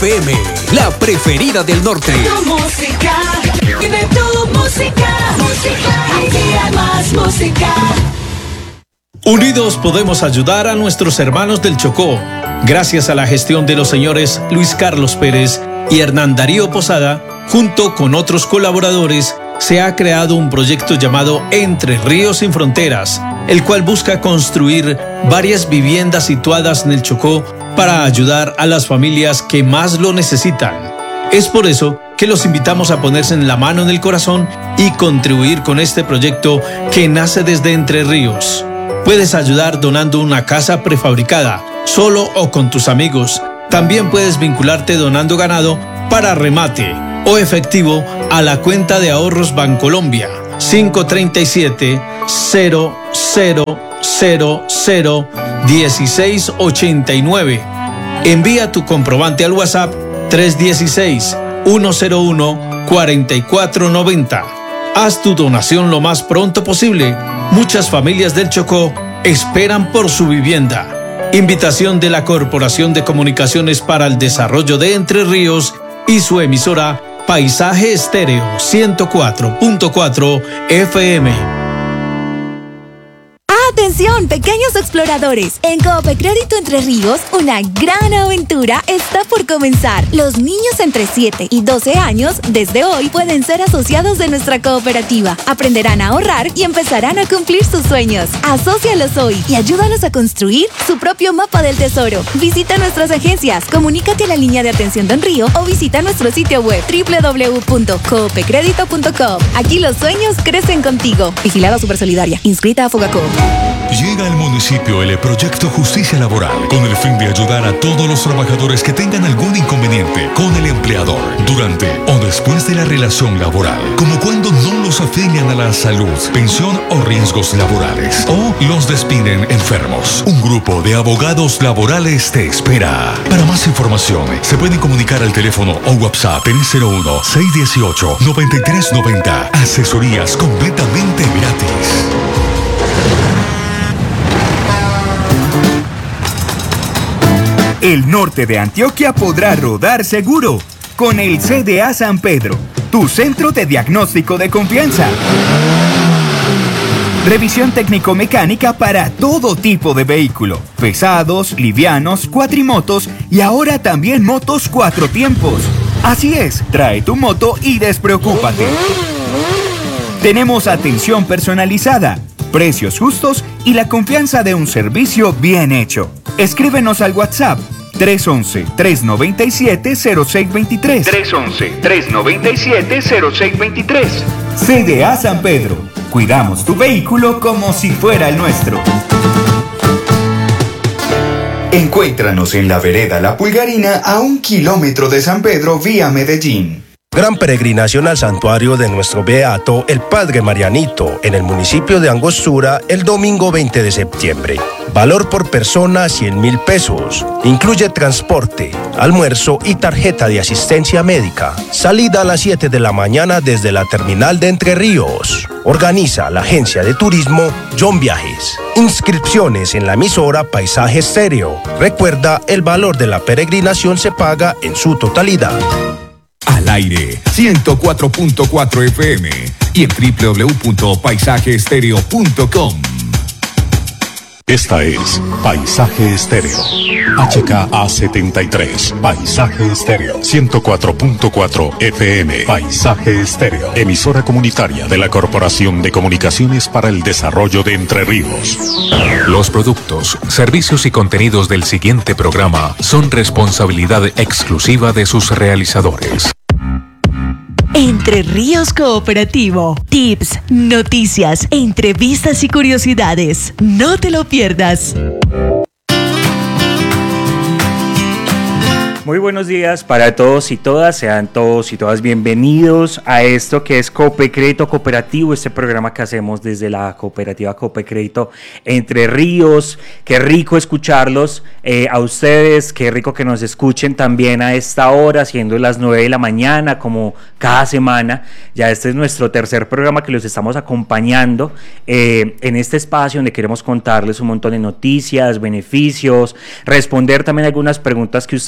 FM, la preferida del norte. Tu música, vive tu música, aquí hay más música. Unidos podemos ayudar a nuestros hermanos del Chocó. Gracias a la gestión de los señores Luis Carlos Pérez y Hernán Darío Posada, junto con otros colaboradores, se ha creado un proyecto llamado Entre Ríos Sin Fronteras, el cual busca construir varias viviendas situadas en el Chocó para ayudar a las familias que más lo necesitan. Es por eso que los invitamos a ponerse en la mano en el corazón y contribuir con este proyecto que nace desde Entre Ríos. Puedes ayudar donando una casa prefabricada, solo o con tus amigos. También puedes vincularte donando ganado para remate o efectivo a la cuenta de ahorros Bancolombia 537-0000-1689. Envía tu comprobante al WhatsApp 316-101-4490. Haz tu donación lo más pronto posible. Muchas familias del Chocó esperan por su vivienda. Invitación de la Corporación de Comunicaciones para el Desarrollo de Entre Ríos y su emisora Paisaje Estéreo 104.4 FM. ¡Atención, pequeños exploradores! En Cope Crédito Entre Ríos, una gran aventura está por comenzar. Los niños entre 7 y 12 años, desde hoy, pueden ser asociados de nuestra cooperativa. Aprenderán a ahorrar y empezarán a cumplir sus sueños. Asócialos hoy y ayúdalos a construir su propio mapa del tesoro. Visita nuestras agencias, comunícate a la línea de atención Don Río o visita nuestro sitio web www.coopecredito.com. Aquí los sueños crecen contigo. Vigilada Supersolidaria. Inscrita a Fogacop. Llega al municipio el proyecto Justicia Laboral con el fin de ayudar a todos los trabajadores que tengan algún inconveniente con el empleador durante o después de la relación laboral, como cuando no los afilian a la salud, pensión o riesgos laborales, o los despiden enfermos. Un grupo de abogados laborales te espera. Para más información, se pueden comunicar al teléfono o WhatsApp 301-618-9390. Asesorías completamente gratis. El norte de Antioquia podrá rodar seguro con el CDA San Pedro, tu centro de diagnóstico de confianza. Revisión técnico-mecánica para todo tipo de vehículo, pesados, livianos, cuatrimotos y ahora también motos 4 tiempos. Así es, trae tu moto y despreocúpate. Tenemos atención personalizada, precios justos y la confianza de un servicio bien hecho. Escríbenos al WhatsApp 311-397-0623. 311-397-0623. CDA San Pedro. Cuidamos tu vehículo como si fuera el nuestro. Encuéntranos en la vereda La Pulgarina a 1 kilómetro de San Pedro vía Medellín. Gran peregrinación al santuario de nuestro beato, el Padre Marianito, en el municipio de Angostura, el domingo 20 de septiembre. Valor por persona 100.000 pesos. Incluye transporte, almuerzo y tarjeta de asistencia médica. Salida a las 7 de la mañana desde la terminal de Entre Ríos. Organiza la agencia de turismo John Viajes. Inscripciones en la emisora Paisaje Estéreo. Recuerda, el valor de la peregrinación se paga en su totalidad. Al aire, 104.4 FM y en www.paisajeestereo.com. Esta es Paisaje Estéreo. HKA 73. Paisaje Estéreo. 104.4 FM. Paisaje Estéreo. Emisora comunitaria de la Corporación de Comunicaciones para el Desarrollo de Entre Ríos. Los productos, servicios y contenidos del siguiente programa son responsabilidad exclusiva de sus realizadores. Entre Ríos Cooperativo. Tips, noticias, entrevistas y curiosidades. No te lo pierdas. Muy buenos días para todos y todas, sean todos y todas bienvenidos a esto que es Cope Crédito Cooperativo, este programa que hacemos desde la cooperativa Cope Crédito Entre Ríos. Qué rico escucharlos a ustedes, qué rico que nos escuchen también a esta hora, siendo las 9 de la mañana, como cada semana. Ya este es nuestro tercer programa que los estamos acompañando en este espacio donde queremos contarles un montón de noticias, beneficios, responder también algunas preguntas que ustedes nos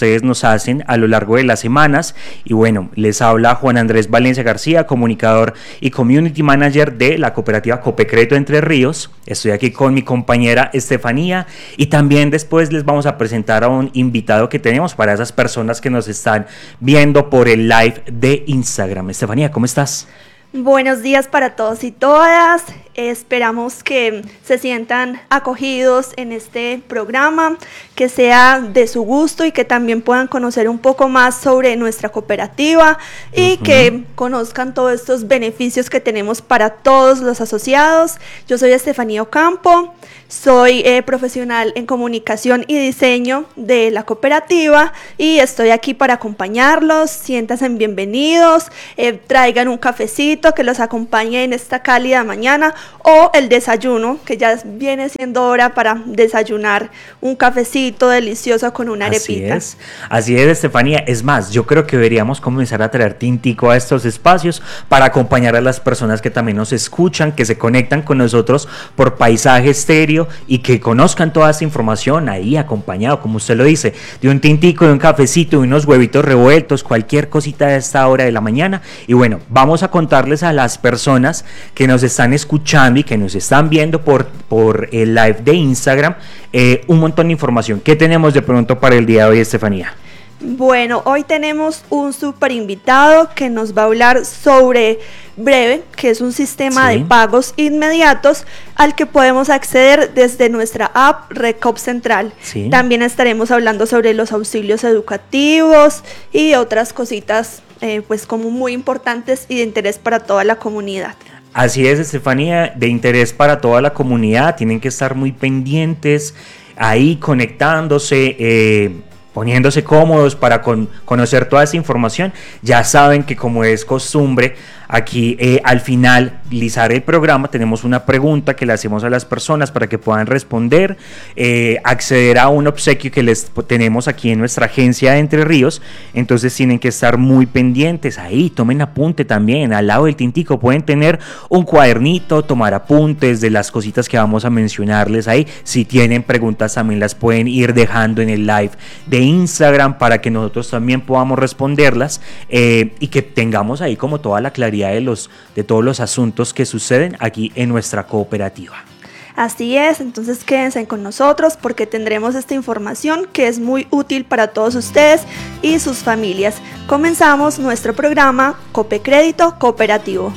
hacen a lo largo de las semanas. Y bueno, les habla Juan Andrés Valencia García, comunicador y community manager de la cooperativa Copecrédito Entre Ríos. Estoy aquí con mi compañera Estefanía y también después les vamos a presentar a un invitado que tenemos para esas personas que nos están viendo por el live de Instagram. Estefanía, ¿cómo estás? Buenos días para todos y todas. Esperamos que se sientan acogidos en este programa, que sea de su gusto y que también puedan conocer un poco más sobre nuestra cooperativa y que conozcan todos estos beneficios que tenemos para todos los asociados. Yo soy Estefanía Ocampo, soy profesional en comunicación y diseño de la cooperativa y estoy aquí para acompañarlos. Siéntanse bienvenidos, traigan un cafecito que los acompañe en esta cálida mañana o el desayuno, que ya viene siendo hora para desayunar un cafecito delicioso con una arepita. Así es, Estefanía. Es más, yo creo que deberíamos comenzar a traer tintico a estos espacios para acompañar a las personas que también nos escuchan, que se conectan con nosotros por Paisaje Estéreo y que conozcan toda esta información ahí acompañado, como usted lo dice, de un tintico, de un cafecito, de unos huevitos revueltos, cualquier cosita de esta hora de la mañana. Y bueno, vamos a contarles a las personas que nos están escuchando y que nos están viendo por el live de Instagram un montón de información. ¿Qué tenemos de pronto para el día de hoy, Estefanía? Bueno, hoy tenemos un súper invitado que nos va a hablar sobre Breve, que es un sistema de pagos inmediatos al que podemos acceder desde nuestra app Recop Central. También estaremos hablando sobre los auxilios educativos y otras cositas pues como muy importantes y de interés para toda la comunidad. Así es, Estefanía, de interés para toda la comunidad. Tienen que estar muy pendientes, ahí conectándose, poniéndose cómodos para conocer toda esa información. Ya saben que, como es costumbre, aquí al finalizar el programa tenemos una pregunta que le hacemos a las personas para que puedan responder, acceder a un obsequio que les tenemos aquí en nuestra agencia de Entre Ríos. Entonces tienen que estar muy pendientes ahí, tomen apunte también. Al lado del tintico pueden tener un cuadernito, tomar apuntes de las cositas que vamos a mencionarles ahí. Si tienen preguntas también las pueden ir dejando en el live de Instagram para que nosotros también podamos responderlas y que tengamos ahí como toda la claridad de todos los asuntos que suceden aquí en nuestra cooperativa. Así es, entonces quédense con nosotros porque tendremos esta información que es muy útil para todos ustedes y sus familias. Comenzamos nuestro programa Copecrédito Cooperativo.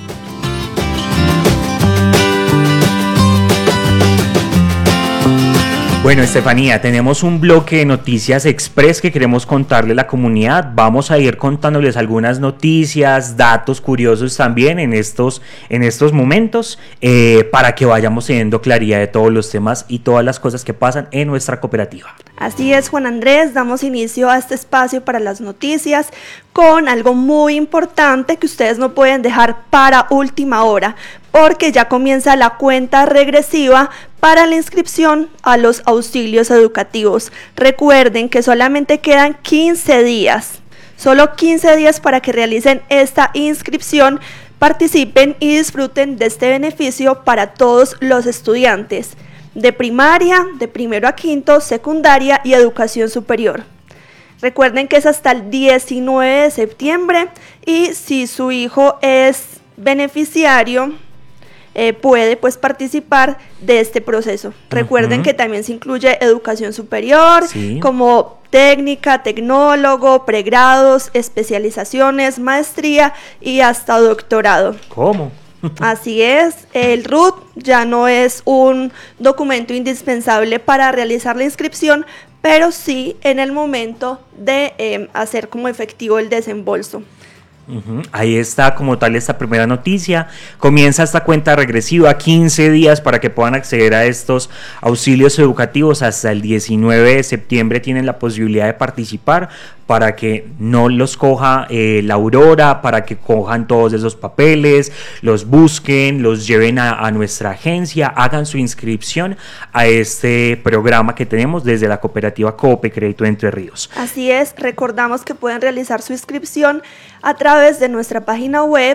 Bueno, Estefanía, tenemos un bloque de noticias express que queremos contarle a la comunidad. Vamos a ir contándoles algunas noticias, datos curiosos también en estos momentos para que vayamos teniendo claridad de todos los temas y todas las cosas que pasan en nuestra cooperativa. Así es, Juan Andrés, damos inicio a este espacio para las noticias con algo muy importante que ustedes no pueden dejar para última hora, porque ya comienza la cuenta regresiva para la inscripción a los auxilios educativos. Recuerden que solamente quedan 15 días, solo 15 días para que realicen esta inscripción, participen y disfruten de este beneficio para todos los estudiantes de primaria, de primero a quinto, secundaria y educación superior. Recuerden que es hasta el 19 de septiembre y si su hijo es beneficiario, puede pues participar de este proceso. Recuerden que también se incluye educación superior, como técnica, tecnólogo, pregrados, especializaciones, maestría y hasta doctorado. ¿Cómo? Así es, el RUT ya no es un documento indispensable para realizar la inscripción, pero sí en el momento de hacer como efectivo el desembolso. Ahí está como tal esta primera noticia. Comienza esta cuenta regresiva, 15 días para que puedan acceder a estos auxilios educativos. Hasta el 19 de septiembre tienen la posibilidad de participar para que no los coja la Aurora, para que cojan todos esos papeles, los busquen, los lleven a nuestra agencia, hagan su inscripción a este programa que tenemos desde la cooperativa Copecrédito Entre Ríos. Así es, recordamos que pueden realizar su inscripción a través de nuestra página web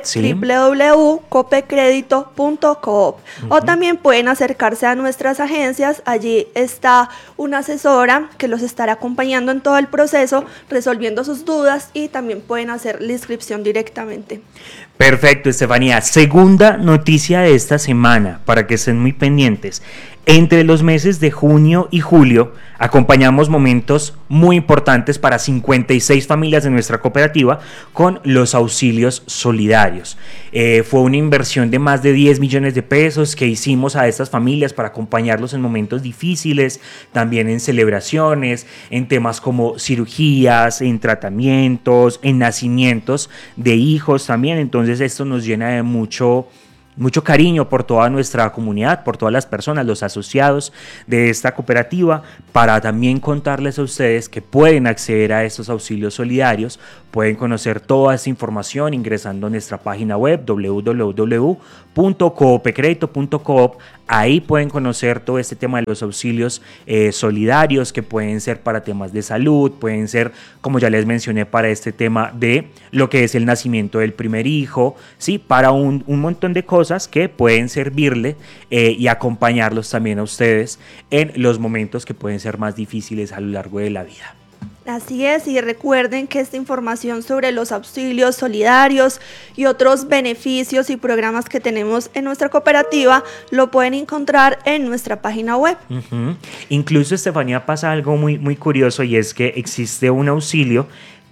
www.copecredito.coop o también pueden acercarse a nuestras agencias. Allí está una asesora que los estará acompañando en todo el proceso, resolviendo sus dudas y también pueden hacer la inscripción directamente. Perfecto, Estefanía. Segunda noticia de esta semana, para que estén muy pendientes. Entre los meses de junio y julio acompañamos momentos muy importantes para 56 familias de nuestra cooperativa con los auxilios solidarios. Fue una inversión de más de 10 millones de pesos que hicimos a estas familias para acompañarlos en momentos difíciles, también en celebraciones, en temas como cirugías, en tratamientos, en nacimientos de hijos también. Entonces esto nos llena de mucho cariño por toda nuestra comunidad, por todas las personas, los asociados de esta cooperativa, para también contarles a ustedes que pueden acceder a estos auxilios solidarios. Pueden conocer toda esta información ingresando a nuestra página web www.coopecredito.coop. Ahí pueden conocer todo este tema de los auxilios solidarios, que pueden ser para temas de salud, pueden ser, como ya les mencioné, para este tema de lo que es el nacimiento del primer hijo, ¿sí? Para un montón de cosas que pueden servirle y acompañarlos también a ustedes en los momentos que pueden ser más difíciles a lo largo de la vida. Así es, y recuerden que esta información sobre los auxilios solidarios y otros beneficios y programas que tenemos en nuestra cooperativa lo pueden encontrar en nuestra página web. Incluso, Estefanía, pasa algo muy curioso, y es que existe un auxilio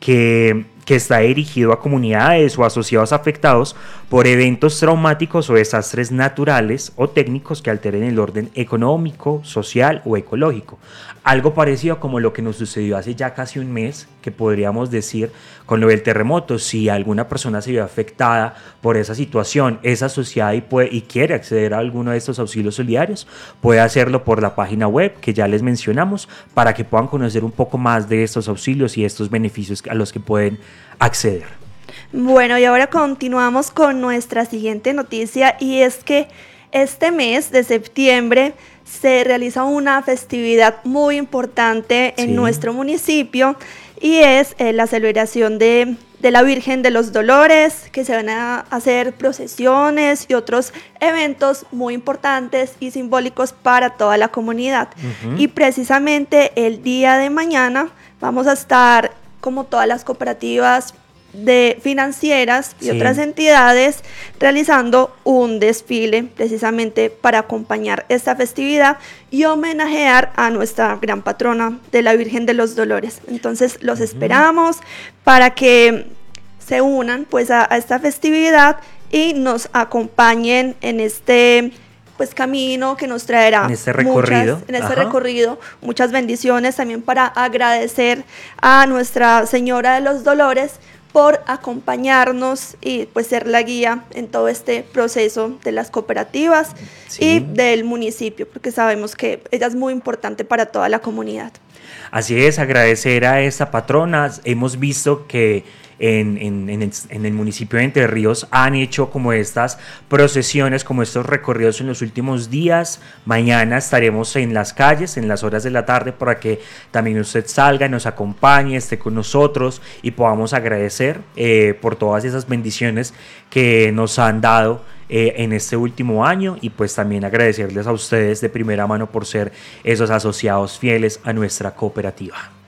que está dirigido a comunidades o asociados afectados por eventos traumáticos o desastres naturales o técnicos que alteren el orden económico, social o ecológico. Algo parecido como lo que nos sucedió hace ya casi un mes, que podríamos decir con lo del terremoto. Si alguna persona se vio afectada por esa situación, es asociada y quiere acceder a alguno de estos auxilios solidarios, puede hacerlo por la página web que ya les mencionamos, para que puedan conocer un poco más de estos auxilios y estos beneficios a los que pueden acceder. Bueno, y ahora continuamos con nuestra siguiente noticia, y es que este mes de septiembre se realiza una festividad muy importante en nuestro municipio, y es la celebración de la Virgen de los Dolores, que se van a hacer procesiones y otros eventos muy importantes y simbólicos para toda la comunidad. Y precisamente el día de mañana vamos a estar, como todas las cooperativas financieras y otras entidades, realizando un desfile precisamente para acompañar esta festividad y homenajear a nuestra gran patrona de la Virgen de los Dolores. Entonces los esperamos para que se unan pues a esta festividad y nos acompañen en este camino que nos traerá en este recorrido, muchas bendiciones, también para agradecer a Nuestra Señora de los Dolores por acompañarnos y pues ser la guía en todo este proceso de las cooperativas y del municipio, porque sabemos que ella es muy importante para toda la comunidad. Así es, agradecer a esta patrona. Hemos visto que en el municipio de Entre Ríos han hecho como estas procesiones, como estos recorridos en los últimos días. Mañana estaremos en las calles en las horas de la tarde para que también usted salga, nos acompañe, esté con nosotros y podamos agradecer por todas esas bendiciones que nos han dado en este último año, y pues también agradecerles a ustedes de primera mano por ser esos asociados fieles a nuestra cooperativa.